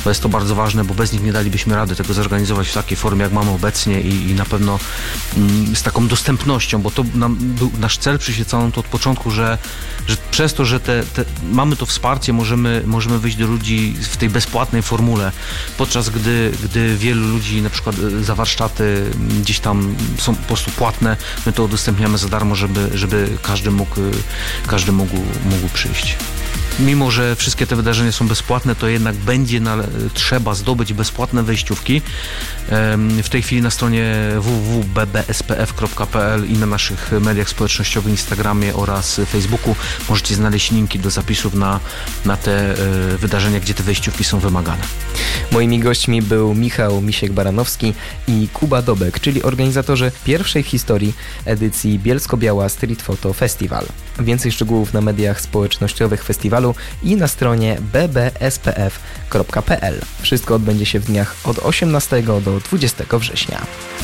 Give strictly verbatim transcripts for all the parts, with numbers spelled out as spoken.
wydawnictwa. Jest to bardzo ważne, bo bez nich nie dalibyśmy rady tego zorganizować w takiej formie, jak mamy obecnie i, i na pewno mm, z taką dostępnością, bo to nam był nasz cel przyświecał to od początku, że, że przez to, że te, te, mamy to wsparcie, możemy, możemy wyjść do ludzi w tej bezpłatnej formule, podczas gdy, gdy wielu ludzi na przykład za warsztaty gdzieś tam są po prostu płatne, my to udostępniamy za darmo, żeby, żeby każdy mógł, każdy mógł, mógł przyjść. Mimo że wszystkie te wydarzenia są bezpłatne, to jednak będzie na, trzeba zdobyć bezpłatne wejściówki. W tej chwili na stronie w w w kropka b b s p f kropka p l i na naszych mediach społecznościowych, Instagramie oraz Facebooku możecie znaleźć linki do zapisów na, na te wydarzenia, gdzie te wejściówki są wymagane. Moimi gośćmi był Michał Misiek-Baranowski i Kuba Dobek, czyli organizatorzy pierwszej w historii edycji Bielsko-Biała Street Photo Festival. Więcej szczegółów na mediach społecznościowych festiwalu i na stronie b b s p f kropka p l. Wszystko odbędzie się w dniach od osiemnastego do dwudziestego września.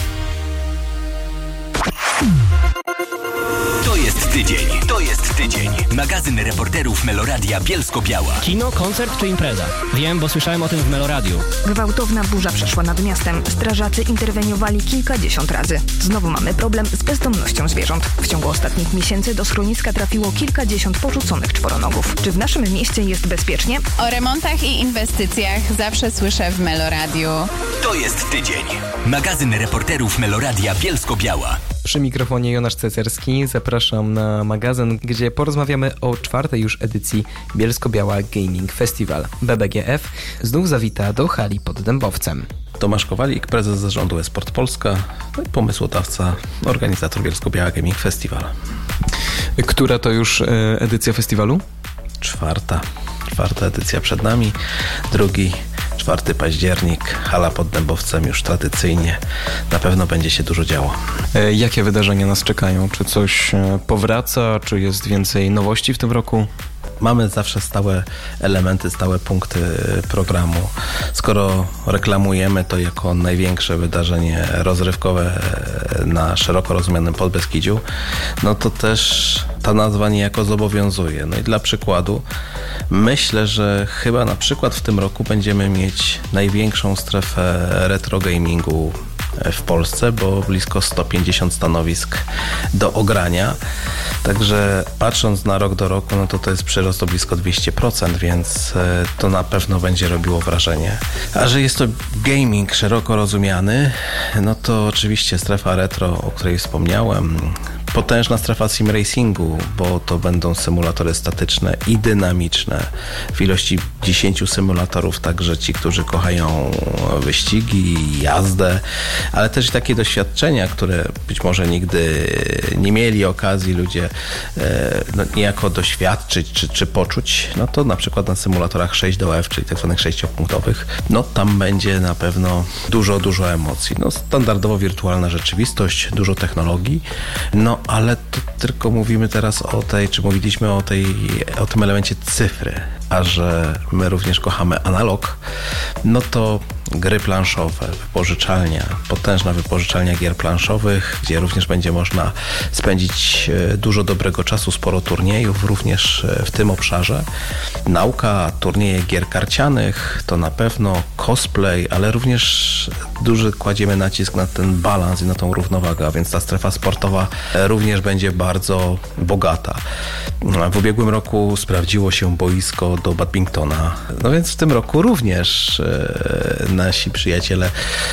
To jest tydzień, to jest tydzień. Magazyn reporterów Meloradia Bielsko-Biała. Kino, koncert czy impreza? Wiem, bo słyszałem o tym w Meloradiu. Gwałtowna burza przeszła nad miastem. Strażacy interweniowali kilkadziesiąt razy. Znowu mamy problem z bezdomnością zwierząt. W ciągu ostatnich miesięcy do schroniska trafiło kilkadziesiąt porzuconych czworonogów. Czy w naszym mieście jest bezpiecznie? O remontach i inwestycjach zawsze słyszę w Meloradiu. To jest tydzień. Magazyn reporterów Meloradia Bielsko-Biała. Przy mikrofonie Jonasz Cecerski. Zapraszam na magazyn, gdzie porozmawiamy o czwartej już edycji Bielsko-Biała Gaming Festival. B B G F znów zawita do hali pod Dębowcem. Tomasz Kowalik, prezes zarządu eSport Polska, no i pomysłodawca, organizator Bielsko-Biała Gaming Festival. Która to już edycja festiwalu? Czwarta. Czwarta edycja przed nami. Drugi, czwarty październik. Hala pod Dębowcem już tradycyjnie. Na pewno będzie się dużo działo. Jakie wydarzenia nas czekają? Czy coś powraca? Czy jest więcej nowości w tym roku? Mamy zawsze stałe elementy, stałe punkty programu. Skoro reklamujemy to jako największe wydarzenie rozrywkowe na szeroko rozumianym Podbeskidziu, no to też ta nazwa niejako zobowiązuje. No i dla przykładu myślę, że chyba na przykład w tym roku będziemy mieć największą strefę retro gamingu w Polsce, bo blisko sto pięćdziesiąt stanowisk do ogrania. Także patrząc na rok do roku, no to to jest przyrost o blisko dwieście procent, więc to na pewno będzie robiło wrażenie. A że jest to gaming szeroko rozumiany, no to oczywiście strefa retro, o której wspomniałem, potężna strefa sim racingu, bo to będą symulatory statyczne i dynamiczne w ilości dziesięciu symulatorów, także ci, którzy kochają wyścigi, jazdę, ale też takie doświadczenia, które być może nigdy nie mieli okazji ludzie no, niejako doświadczyć czy, czy poczuć, no to na przykład na symulatorach sześć do F, czyli tak zwanych sześciopunktowych, no tam będzie na pewno dużo, dużo emocji. No standardowo wirtualna rzeczywistość, dużo technologii, no ale to tylko mówimy teraz o tej, czy mówiliśmy o tej, o tym elemencie cyfry, a że my również kochamy analog, no to gry planszowe, wypożyczalnia, potężna wypożyczalnia gier planszowych, gdzie również będzie można spędzić dużo dobrego czasu, sporo turniejów, również w tym obszarze. Nauka, turnieje gier karcianych, to na pewno cosplay, ale również duży kładziemy nacisk na ten balans i na tą równowagę, a więc ta strefa sportowa również będzie bardzo bogata. W ubiegłym roku sprawdziło się boisko do badmintona, no więc w tym roku również nasi przyjaciele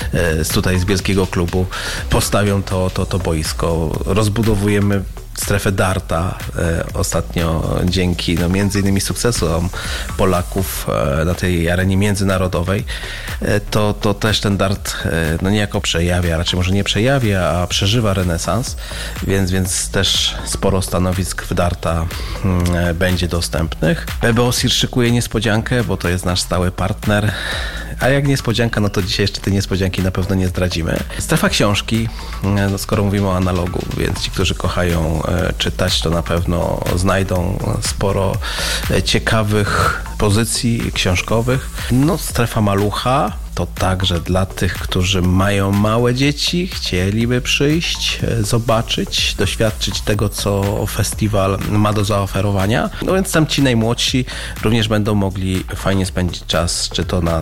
z tutaj z Bielskiego Klubu postawią to, to, to boisko. Rozbudowujemy strefę darta e, ostatnio dzięki no, między innymi sukcesom Polaków e, na tej arenie międzynarodowej, e, to, to też ten dart e, no niejako przejawia, raczej może nie przejawia, a przeżywa renesans, więc, więc też sporo stanowisk w darta e, będzie dostępnych. B B O S I R szykuje niespodziankę, bo to jest nasz stały partner. A jak niespodzianka, no to dzisiaj jeszcze tej niespodzianki na pewno nie zdradzimy. Strefa książki, no skoro mówimy o analogu, więc ci, którzy kochają e, czytać, to na pewno znajdą sporo e, ciekawych pozycji książkowych. No strefa malucha, to także dla tych, którzy mają małe dzieci, chcieliby przyjść, zobaczyć, doświadczyć tego, co festiwal ma do zaoferowania. No więc tam ci najmłodsi również będą mogli fajnie spędzić czas, czy to na